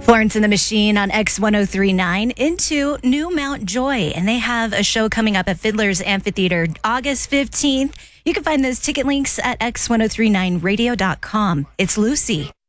Florence and the Machine on X1039 into New Mount Joy. And they have a show coming up at Fiddler's Amphitheater August 15th. You can find those ticket links at x1039radio.com. It's Lucy.